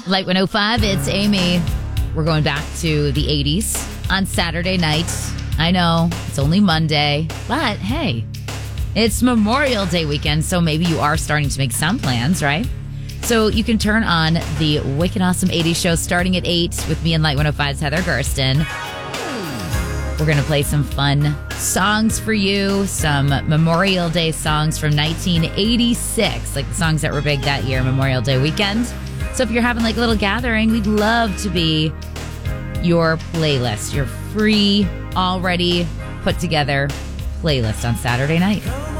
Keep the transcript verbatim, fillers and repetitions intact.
Light one oh five, it's Amy. We're going back to the eighties on Saturday night. I know, it's only Monday, but hey, it's Memorial Day weekend, so maybe you are starting to make some plans, right? So you can turn on the Wicked Awesome eighties show starting at eight with me and Light one oh five's Heather Gersten. We're going to play some fun songs for you, some Memorial Day songs from nineteen eighty-six, like the songs that were big that year, Memorial Day weekend. So if you're having like a little gathering, we'd love to be your playlist, your free, already put together playlist on Saturday night.